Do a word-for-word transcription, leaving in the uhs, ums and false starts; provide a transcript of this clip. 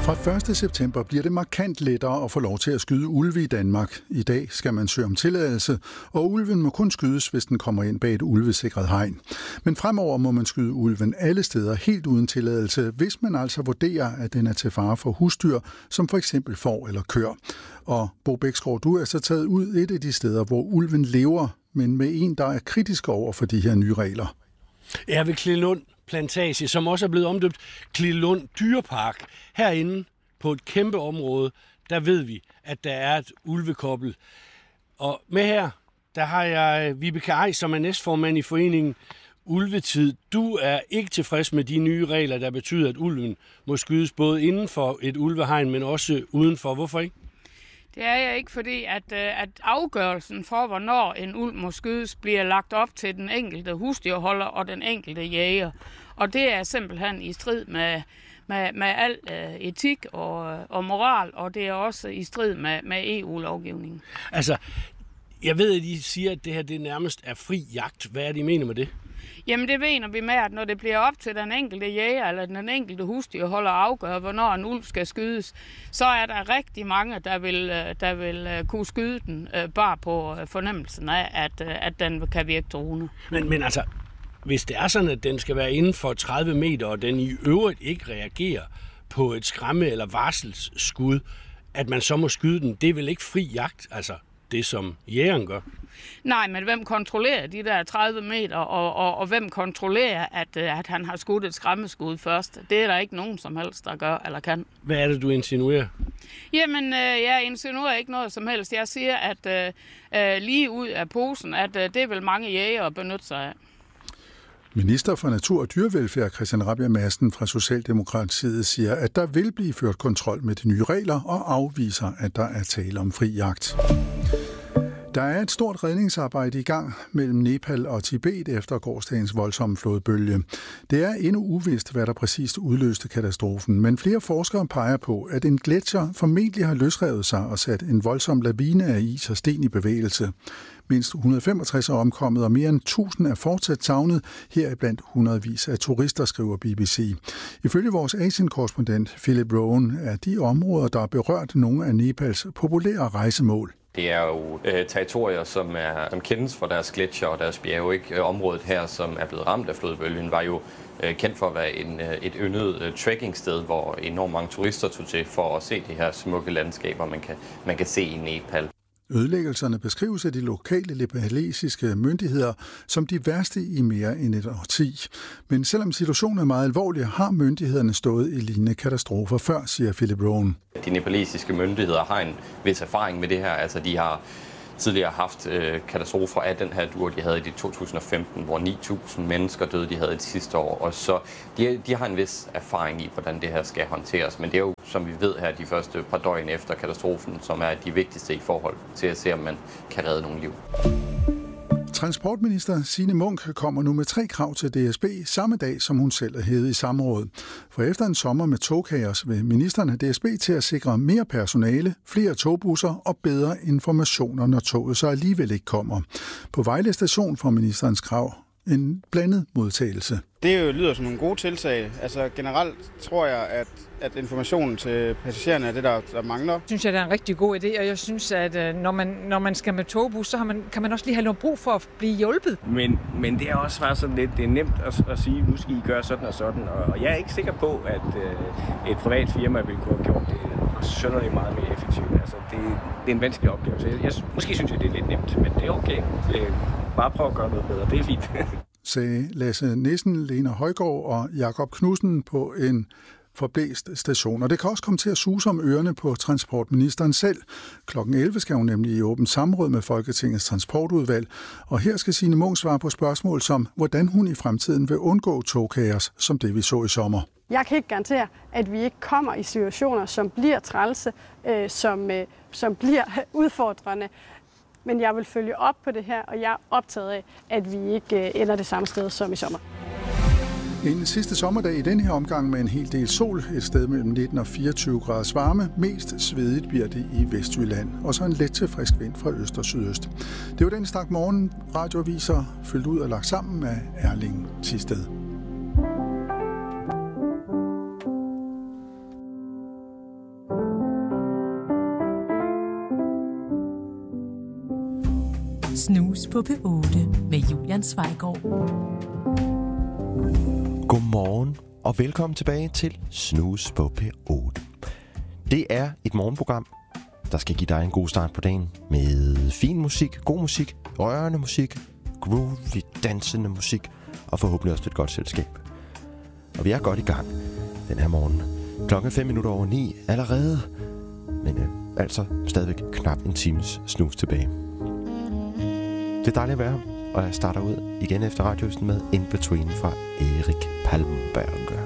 Fra første september bliver det markant lettere at få lov til at skyde ulve i Danmark. I dag skal man søge om tilladelse, og ulven må kun skydes, hvis den kommer ind bag et ulvesikret hegn. Men fremover må man skyde ulven alle steder helt uden tilladelse, hvis man altså vurderer, at den er til fare for husdyr, som for eksempel får eller køer. Og Bo Bæksgaard, du er så taget ud et af de steder, hvor ulven lever, men med en, der er kritisk over for de her nye regler. Jeg ved Klillund Plantage, som også er blevet omdøbt Klillund Dyrepark. Herinde på et kæmpe område, der ved vi, at der er et ulvekobbel. Og med her, der har jeg Vibeke Ej, som er næstformand i foreningen Ulvetid. Du er ikke tilfreds med de nye regler, der betyder, at ulven må skydes både inden for et ulvehegn, men også udenfor. Hvorfor ikke? Det er jeg ikke, fordi at, at afgørelsen for, hvornår en ulv må skydes, bliver lagt op til den enkelte husdyrholder og den enkelte jæger. Og det er simpelthen i strid med, med, med al uh, etik og, og moral, og det er også i strid med, med E U-lovgivningen. Altså, jeg ved, at I siger, at det her det nærmest er fri jagt. Hvad er det, I mener med det? Jamen det mener vi med, at når det bliver op til den enkelte jæger eller den enkelte husdyrholder at afgøre, hvornår en ulv skal skydes, så er der rigtig mange, der vil, der vil kunne skyde den bare på fornemmelsen af, at, at den kan virke truende. Men, men altså, hvis det er sådan, at den skal være inden for tredive meter, og den i øvrigt ikke reagerer på et skræmme- eller varselsskud, at man så må skyde den, det er vel ikke fri jagt, altså det som jægeren gør? Nej, men hvem kontrollerer de der tredive meter, og, og, og hvem kontrollerer, at, at han har skudt et skræmmeskud først? Det er der ikke nogen som helst, der gør eller kan. Hvad er det, du insinuerer? Jamen, øh, jeg insinuerer ikke noget som helst. Jeg siger, at øh, lige ud af posen, at øh, det vil mange jægere benytte sig af. Minister for Natur og Dyrevelfærd Christian Rabjerg Madsen fra Socialdemokratiet siger, at der vil blive ført kontrol med de nye regler og afviser, at der er tale om fri jagt. Der er et stort redningsarbejde i gang mellem Nepal og Tibet efter gårsdagens voldsomme flodbølge. Det er endnu uvist, hvad der præcist udløste katastrofen, men flere forskere peger på, at en gletsjer formentlig har løsrevet sig og sat en voldsom lavine af is og sten i bevægelse. Mindst et hundrede og femogtres er omkommet, og mere end tusind er fortsat savnet, heriblandt hundredvis af turister, skriver B B C. Ifølge vores Asien-korrespondent Philip Rowan er de områder, der er berørt nogle af Nepals populære rejsemål. Det er jo øh, territorier, som, er, som kendes for deres gletsjer og deres bjerge. Ikke? Området her, som er blevet ramt af flodbølgen, var jo øh, kendt for at være en, øh, et yndet øh, trekkingsted, hvor enormt mange turister tog til for at se de her smukke landskaber, man kan, man kan se i Nepal. Ødelæggelserne beskrives af de lokale nepalesiske myndigheder som de værste i mere end et årti. Men selvom situationen er meget alvorlig, har myndighederne stået i lignende katastrofer før, siger Philip Rowan. De nepalesiske myndigheder har en vis erfaring med det her. Altså, de har tidligere haft øh, katastrofer af den her dur, de havde i to tusind og femten, hvor ni tusind mennesker døde, de havde det sidste år. Og så de, de har en vis erfaring i, hvordan det her skal håndteres. Men det er jo, som vi ved her, de første par døgn efter katastrofen, som er de vigtigste i forhold til at se, om man kan redde nogle liv. Transportminister Signe Munk kommer nu med tre krav til D S B samme dag, som hun selv er hævet i samråd. For efter en sommer med togkaos vil ministeren have D S B til at sikre mere personale, flere togbusser og bedre informationer, når toget så alligevel ikke kommer. På Vejle Station får ministerens krav en blandet modtagelse. Det jo lyder som nogle gode tiltag. Altså generelt tror jeg, at, at informationen til passagererne er det, der, der mangler. Jeg synes, jeg, det er en rigtig god idé, og jeg synes, at når man, når man skal med togbus, så har man, kan man også lige have noget brug for at blive hjulpet. Men, men det er også bare sådan lidt, det er nemt at, at sige, nu skal I gøre sådan og sådan, og jeg er ikke sikker på, at øh, et privat firma vil kunne have gjort det synderligt meget mere effektivt. Altså, det, det er en vanskelig opgave, så jeg, jeg, måske synes jeg, det er lidt nemt, men det er okay. Det, bare prøv at gøre noget bedre, det er fint. Sagde Lasse Nissen, Lena Højgaard og Jakob Knudsen på en forblæst station. Og det kan også komme til at suse om ørerne på transportministeren selv. klokken elleve skal hun nemlig i åbent samråd med Folketingets transportudvalg. Og her skal Signe Munk svare på spørgsmål som, hvordan hun i fremtiden vil undgå togkaos, som det vi så i sommer. Jeg kan ikke garantere, at vi ikke kommer i situationer, som bliver trælse, øh, som, øh, som bliver udfordrende. Men jeg vil følge op på det her, og jeg er optaget af, at vi ikke ender det samme sted som i sommer. En sidste sommerdag i denne her omgang med en hel del sol, et sted mellem nitten og fireogtyve graders varme. Mest svedigt bliver det i Vestjylland, og så en let til frisk vind fra øst og sydøst. Det var den stak morgen radioaviser fyldt ud og lagt sammen af Erling Thisted. Snus på P otte med Julian Zweigård. Godmorgen og velkommen tilbage til Snus på P otte. Det er et morgenprogram, der skal give dig en god start på dagen med fin musik, god musik, rørende musik, groovy, dansende musik og forhåbentlig også et godt selskab. Og vi er godt i gang den her morgen. Klokken fem minutter over ni allerede, men øh, altså stadigvæk knap en times snus tilbage. Det er dejligt at være her, og jeg starter ud igen efter radiosen med In Between fra Erik Palmberg.